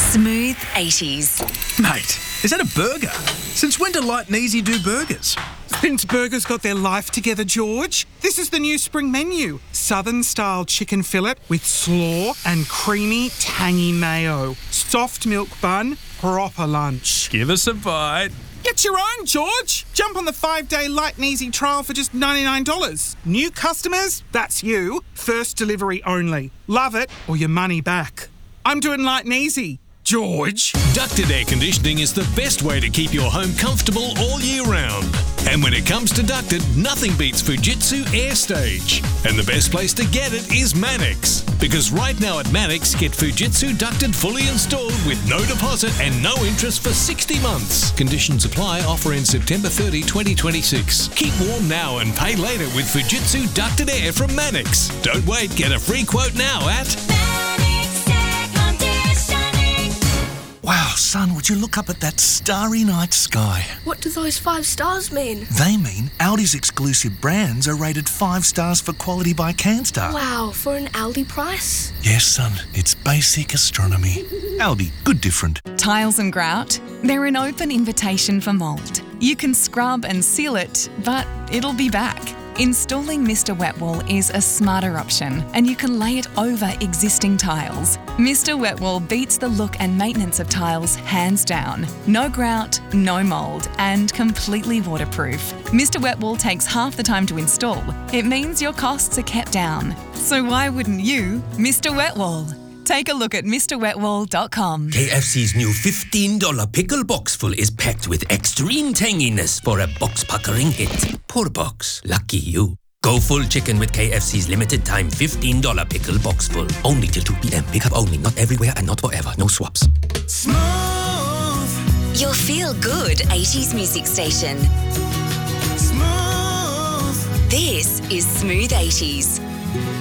Smooth 80s. Mate, is that a burger? Since when do Light and Easy do burgers? Since burgers got their life together, George. This is the new spring menu. Southern-style chicken fillet with slaw and creamy, tangy mayo. Soft milk bun, proper lunch. Give us a bite. Get your own, George. Jump on the 5-day Light and Easy trial for just $99. New customers, that's you. First delivery only. Love it or your money back. I'm doing Light and Easy. George. Ducted air conditioning is the best way to keep your home comfortable all year round. And when it comes to ducted, nothing beats Fujitsu AirStage. And the best place to get it is Manix. Because right now at Manix, get Fujitsu ducted fully installed with no deposit and no interest for 60 months. Conditions apply. Offer in September 30, 2026. Keep warm now and pay later with Fujitsu ducted air from Manix. Don't wait. Get a free quote now at... Wow, son, would you look up at that starry night sky? What do those 5 stars mean? They mean Aldi's exclusive brands are rated 5 stars for quality by CanStar. Wow, for an Aldi price? Yes, son, it's basic astronomy. Aldi, good different. Tiles and grout, they're an open invitation for mould. You can scrub and seal it, but it'll be back. Installing Mr. Wet Wall is a smarter option, and you can lay it over existing tiles. Mr. Wet Wall beats the look and maintenance of tiles hands down. No grout, no mould, and completely waterproof. Mr. Wet Wall takes half the time to install. It means your costs are kept down. So why wouldn't you, Mr. Wet Wall? Take a look at MrWetWall.com. KFC's new $15 pickle box full is packed with extreme tanginess for a box-puckering hit. Poor box. Lucky you. Go full chicken with KFC's limited time $15 pickle box full. Only till 2 p.m. Pick up only. Not everywhere and not forever. No swaps. Smooth. Your feel-good 80s music station. Smooth. This is Smooth 80s.